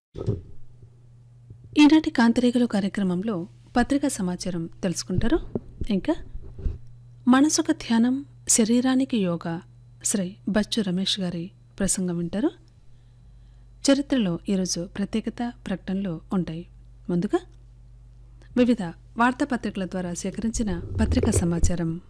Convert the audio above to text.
ఈనాటి కాంతిరేఖలు కార్యక్రమంలో పత్రికా సమాచారం తెలుసుకుంటారు. ఇంకా మనసుకు ధ్యానం, శరీరానికి యోగా, శ్రీ బచ్చు రమేష్ గారి ప్రసంగం వింటారు. చరిత్రలో ఈరోజు ప్రత్యేకత ప్రకటనలు ఉంటాయి. ముందుగా వివిధ వార్తాపత్రికల ద్వారా సేకరించిన పత్రికా సమాచారం.